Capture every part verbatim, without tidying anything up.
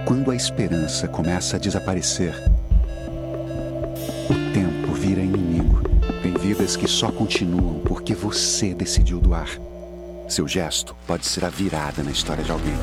Quando a esperança começa a desaparecer, o tempo vira inimigo. Tem vidas que só continuam porque você decidiu doar. Seu gesto pode ser a virada na história de alguém.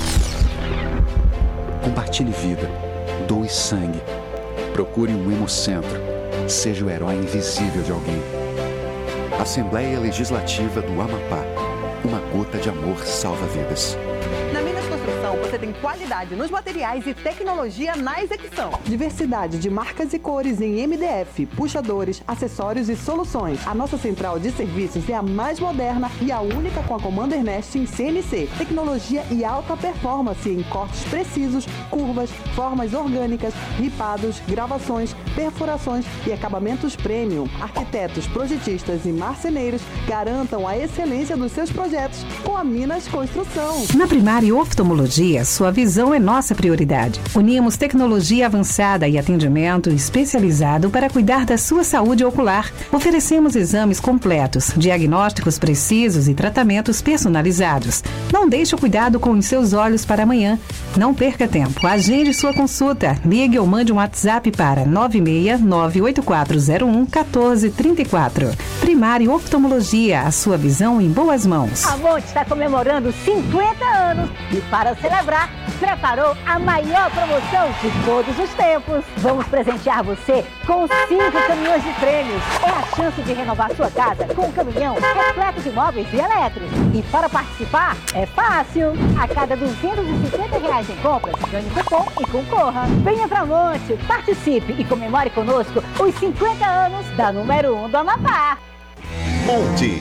Compartilhe vida, doe sangue, procure um hemocentro, seja o herói invisível de alguém. Assembleia Legislativa do Amapá. Uma gota de amor salva vidas. Na Minas Construção, você tem qualidade nos materiais e tecnologia na execução. Diversidade de marcas e cores em M D F, puxadores, acessórios e soluções. A nossa central de serviços é a mais moderna e a única com a Commander Nest em C N C. Tecnologia e alta performance em cortes precisos, curvas, formas orgânicas, ripados, gravações, perfurações e acabamentos premium. Arquitetos, projetistas e marceneiros garantam a excelência dos seus projetos com a Minas Construção. Na Primária Oftalmologia, sua visão é nossa prioridade. Unimos tecnologia avançada e atendimento especializado para cuidar da sua saúde ocular. Oferecemos exames completos, diagnósticos precisos e tratamentos personalizados. Não deixe o cuidado com os seus olhos para amanhã. Não perca tempo. Agende sua consulta. Ligue ou mande um WhatsApp para nove seis nove oito quatro zero um um quatro três quatro. Primária Oftalmologia, a sua visão em boas mãos. A Monte está comemorando cinquenta anos e, para celebrar, preparou a maior promoção de todos os tempos. Vamos presentear você com cinco caminhões de prêmios. É a chance de renovar sua casa com um caminhão repleto de móveis e elétricos. E para participar, é fácil. A cada duzentos e cinquenta reais em compras, ganhe cupom e concorra. Venha pra Monte, participe e comemore conosco os cinquenta anos da número um do Amapá. Monte.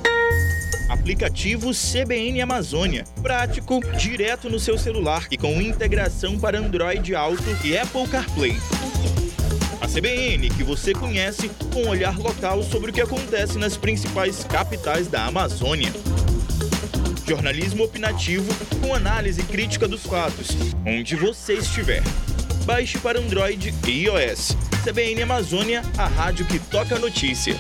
Aplicativo C B N Amazônia. Prático, direto no seu celular e com integração para Android Auto e Apple CarPlay. A C B N que você conhece com um olhar local sobre o que acontece nas principais capitais da Amazônia. Jornalismo opinativo com análise crítica dos fatos, onde você estiver. Baixe para Android e iOS. C B N Amazônia, a rádio que toca a notícia.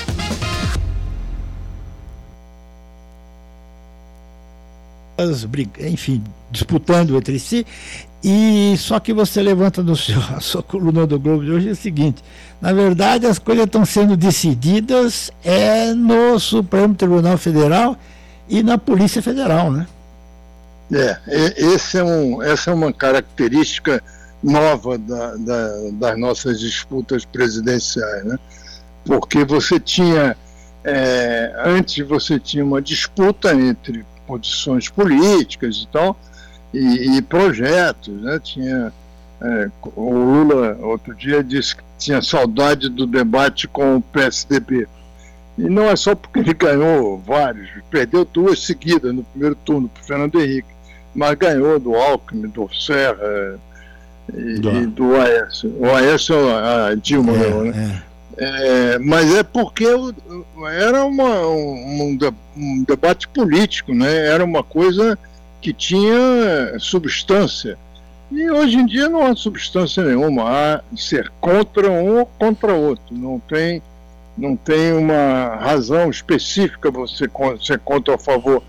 Enfim, disputando entre si, e só que você levanta no seu, a sua coluna do Globo de hoje é o seguinte: na verdade as coisas estão sendo decididas é no Supremo Tribunal Federal e na Polícia Federal, né? É, esse é um, essa é uma característica nova da, da, das nossas disputas presidenciais, né? Porque você tinha, é, antes você tinha uma disputa entre posições políticas e tal, e, e projetos, né? Tinha, é, o Lula outro dia disse que tinha saudade do debate com o P S D B, e não é só porque ele ganhou vários, perdeu duas seguidas no primeiro turno para o Fernando Henrique, mas ganhou do Alckmin, do Serra e do, e do Aécio. O Aécio, a Dilma, é, não, né? É. É, mas é porque era uma, um, um debate político, né? Era uma coisa que tinha substância, e hoje em dia não há substância nenhuma, há ser contra um ou contra outro, não tem, não tem uma razão específica você ser contra ou a favor.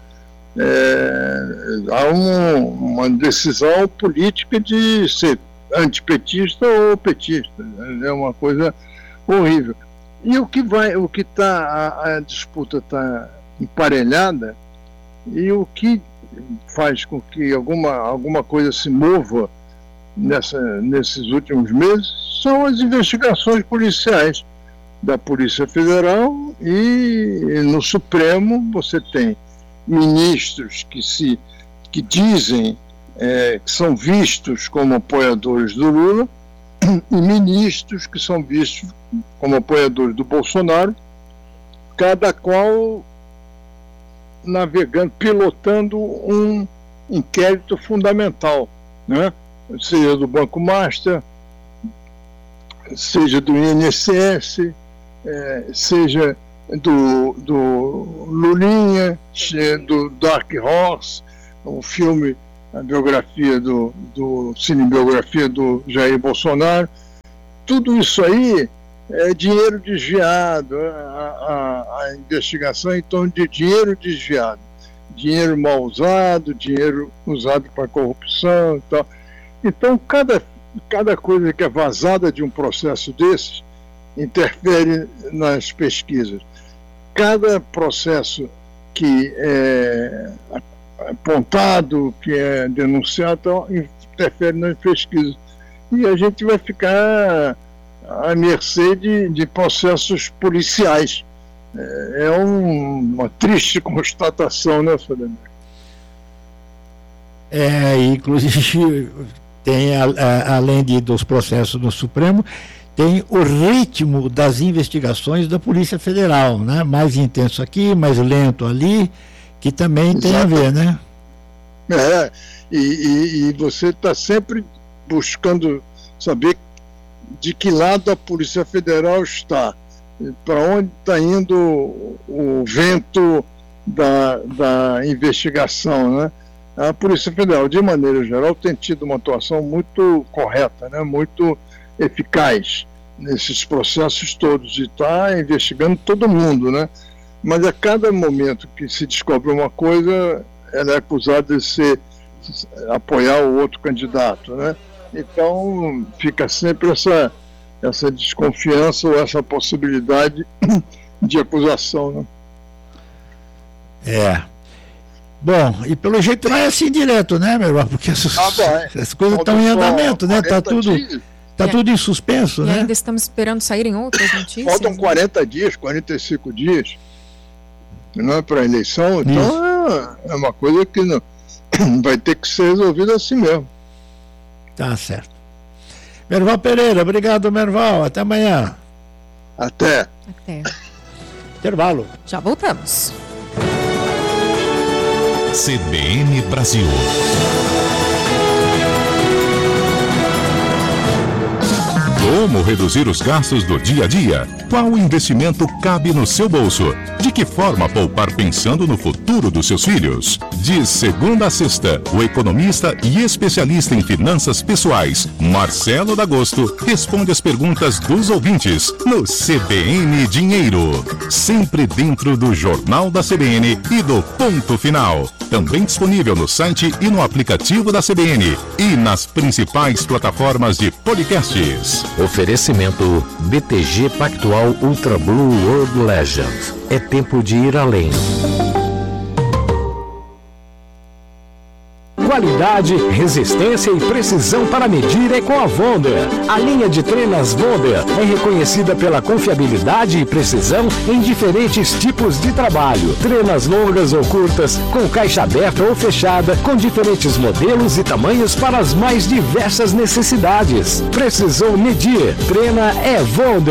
É, há um, uma decisão política de ser antipetista ou petista, é uma coisa horrível. E o que vai, o que tá, a, a disputa está emparelhada, e o que faz com que alguma, alguma coisa se mova nessa, nesses últimos meses são as investigações policiais da Polícia Federal, e no Supremo você tem ministros que, se, que dizem é, que são vistos como apoiadores do Lula, e ministros que são vistos como apoiadores do Bolsonaro, cada qual navegando, pilotando um inquérito fundamental, né? Seja do Banco Master, seja do I N S S, é, seja do, do Lulinha, do Dark Horse, o filme, a biografia do, do cinebiografia do Jair Bolsonaro. Tudo isso aí é dinheiro desviado, a, a, a investigação é em torno de dinheiro desviado, dinheiro mal usado, dinheiro usado para corrupção e tal. Então, cada, cada coisa que é vazada de um processo desses interfere nas pesquisas. Cada processo que é apontado, que é denunciado, então, interfere nas pesquisas. E a gente vai ficar à mercê de, de processos policiais. É, é um, uma triste constatação, né, Fernando? É, inclusive, tem, a, a, além de, dos processos no Supremo, tem o ritmo das investigações da Polícia Federal, né? Mais intenso aqui, mais lento ali, que também tem Exato. a ver, né? É, e, e, e você está sempre buscando saber de que lado a Polícia Federal está, para onde está indo o vento da, da investigação, né? A Polícia Federal, de maneira geral, tem tido uma atuação muito correta, né? Muito eficaz nesses processos todos, e está investigando todo mundo, né? Mas a cada momento que se descobre uma coisa, ela é acusada de ser, apoiar o outro candidato, né? Então fica sempre essa, essa desconfiança ou essa possibilidade de acusação, né? É. Bom, e pelo jeito não é assim direto, né, meu irmão? Porque essas, ah, essas coisas estão em andamento, né? Está tudo, tá tudo em suspenso, e né? Ainda estamos esperando saírem outras notícias. Faltam quarenta dias, quarenta e cinco dias, não é, para a eleição. Então é, é uma coisa que não, vai ter que ser resolvida assim mesmo. Tá certo. Merval Pereira, obrigado, Merval. Até amanhã. Até. Até. Intervalo. Já voltamos. C B N Brasil. Como reduzir os gastos do dia a dia? Qual investimento cabe no seu bolso? De que forma poupar pensando no futuro dos seus filhos? De segunda a sexta, o economista e especialista em finanças pessoais, Marcelo D'Agosto, responde as perguntas dos ouvintes no C B N Dinheiro. Sempre dentro do Jornal da C B N e do Ponto Final. Também disponível no site e no aplicativo da C B N e nas principais plataformas de podcasts. Oferecimento B T G Pactual Ultra Blue World Legend. É tempo de ir além. Qualidade, resistência e precisão para medir é com a Wonder. A linha de trenas Wonder é reconhecida pela confiabilidade e precisão em diferentes tipos de trabalho. Trenas longas ou curtas, com caixa aberta ou fechada, com diferentes modelos e tamanhos para as mais diversas necessidades. Precisou medir? Treina é Wonder.